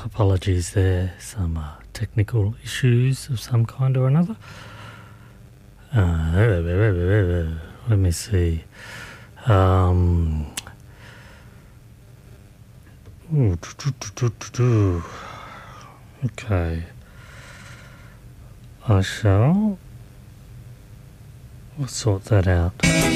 Apologies there, some technical issues of some kind or another. Let me see. Okay. I shall sort that out.